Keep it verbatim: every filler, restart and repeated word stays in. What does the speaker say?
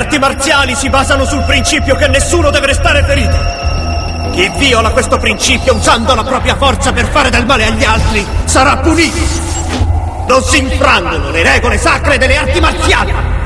arti marziali si basano sul principio che nessuno deve restare ferito. Chi viola questo principio usando la propria forza per fare del male agli altri sarà punito. Non si infrangono le regole sacre delle arti marziali.